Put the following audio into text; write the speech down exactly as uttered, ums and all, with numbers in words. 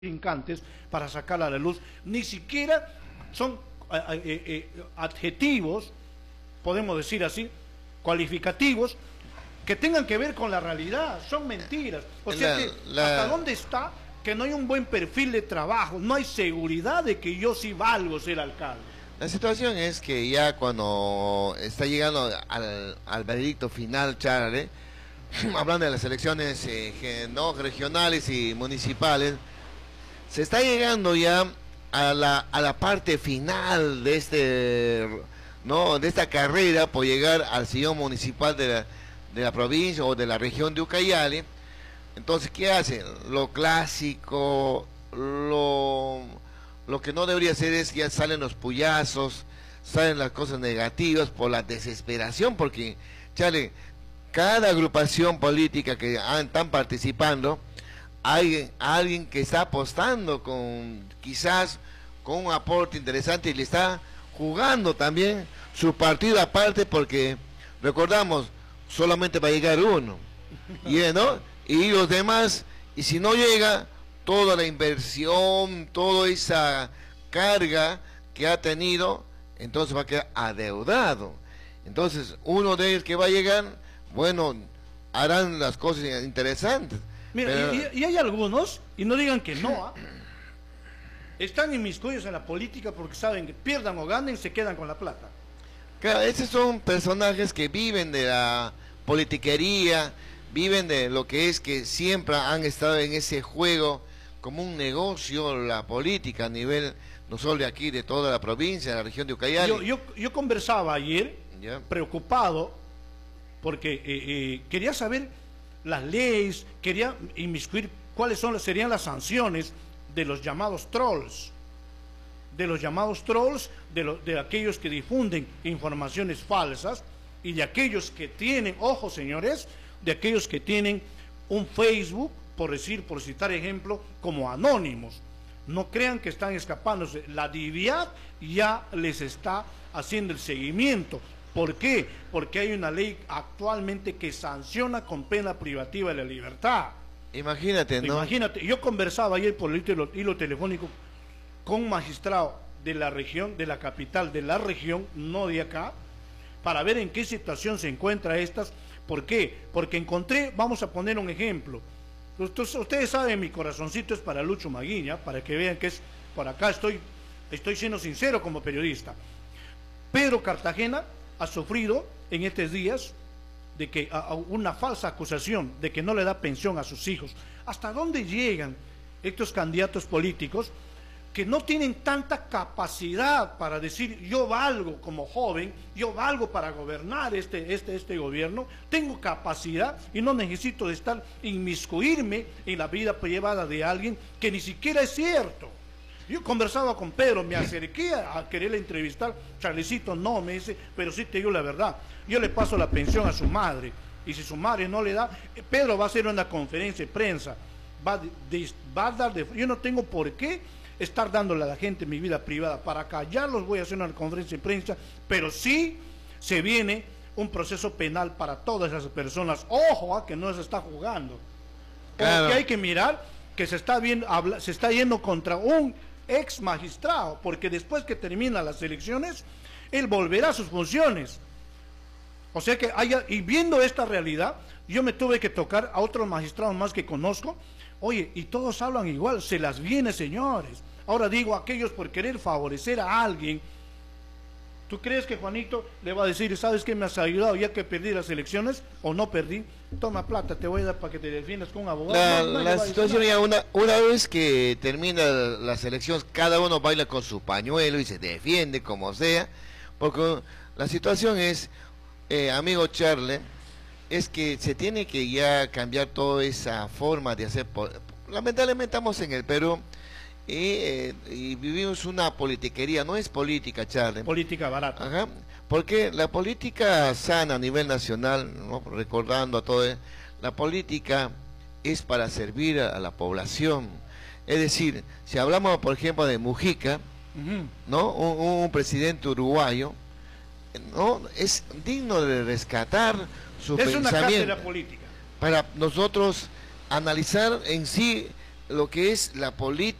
trincantes para sacarla a la luz, ni siquiera son eh, eh, eh, adjetivos, podemos decir así, cualificativos, que tengan que ver con la realidad, son mentiras. O sea la, que, la... ¿hasta dónde está que no hay un buen perfil de trabajo? No hay seguridad de que yo sí valgo ser alcalde. La situación es que ya cuando está llegando al, al veredicto final, Charlie, hablando de las elecciones eh, no regionales y municipales, se está llegando ya a la, a la parte final de este no de esta carrera por llegar al sillón municipal de la, de la provincia o de la región de Ucayali. Entonces, ¿qué hacen? Lo clásico, lo, lo que no debería ser es que ya salen los puyazos, salen las cosas negativas por la desesperación, porque, Charlie, cada agrupación política que están participando, hay alguien que está apostando con quizás con un aporte interesante y le está jugando también su partido aparte, porque recordamos, solamente va a llegar uno, y, ¿no? y los demás, y si no llega, toda la inversión, toda esa carga que ha tenido, entonces va a quedar adeudado. Entonces uno de ellos que va a llegar, bueno, harán las cosas interesantes. Mira, pero... y, y hay algunos, y no digan que no, ¿eh? están inmiscuidos en la política porque saben que pierdan o ganen, se quedan con la plata. Claro, esos son personajes que viven de la politiquería, viven de lo que es que siempre han estado en ese juego como un negocio, la política a nivel, no solo de aquí, de toda la provincia, de la región de Ucayali. Yo, yo, yo conversaba ayer, ¿ya? preocupado, porque eh, eh, quería saber las leyes, quería inmiscuir cuáles son, serían las sanciones de los llamados trolls, de los llamados trolls, de, lo, de aquellos que difunden informaciones falsas y de aquellos que tienen, ojo señores, de aquellos que tienen un Facebook, por decir, por citar ejemplo, como anónimos. No crean que están escapándose, la D I V I A D ya les está haciendo el seguimiento. ¿Por qué? Porque hay una ley actualmente que sanciona con pena privativa de la libertad. Imagínate, ¿no? Imagínate, yo conversaba ayer por el hilo, hilo telefónico con un magistrado de la región, de la capital de la región, no de acá, para ver en qué situación se encuentra estas. ¿Por qué? Porque encontré, vamos a poner un ejemplo. Ustedes, ustedes saben, mi corazoncito es para Lucho Maguiña, para que vean que es, por acá estoy, estoy siendo sincero como periodista. Pedro Cartagena ha sufrido en estos días de que a, a una falsa acusación de que no le da pensión a sus hijos. ¿Hasta dónde llegan estos candidatos políticos que no tienen tanta capacidad para decir yo valgo como joven, yo valgo para gobernar este, este, este gobierno, tengo capacidad y no necesito de estar inmiscuirme en la vida privada de alguien que ni siquiera es cierto? Yo conversaba con Pedro, me acerqué a quererle entrevistar, Charlecito no, me dice, pero sí te digo la verdad, yo le paso la pensión a su madre, y si su madre no le da, Pedro va a hacer una conferencia de prensa, va, de, va a dar de, yo no tengo por qué estar dándole a la gente mi vida privada, para callarlos voy a hacer una conferencia de prensa, pero sí se viene un proceso penal para todas esas personas, ojo, a que no se está jugando, claro. Porque hay que mirar que se está, viendo, habla, se está yendo contra un ex magistrado, porque después que terminan las elecciones, él volverá a sus funciones. O sea que haya, y viendo esta realidad, yo me tuve que tocar a otros magistrados más que conozco, oye, y todos hablan igual, se las viene, señores. Ahora digo, aquellos por querer favorecer a alguien, ¿tú crees que Juanito le va a decir, sabes que me has ayudado ya que perdí las elecciones o no perdí? Toma plata, te voy a dar para que te defiendas con un abogado. La, no, no la situación ya una, una vez que termina las elecciones, cada uno baila con su pañuelo y se defiende como sea, porque la situación es, eh, amigo Charlie, es que se tiene que ya cambiar toda esa forma de hacer. Lamentablemente estamos en el Perú y, eh, y vivimos una politiquería, no es política, Charlie. Política barata. Ajá, porque la política sana a nivel nacional, ¿no? Recordando a todo, la política es para servir a, a la población. Es decir, si hablamos por ejemplo de Mujica, uh-huh. ¿no? un, un presidente uruguayo, ¿no? Es digno de rescatar su es pensamiento. Una cátedra política. Para nosotros analizar en sí lo que es la política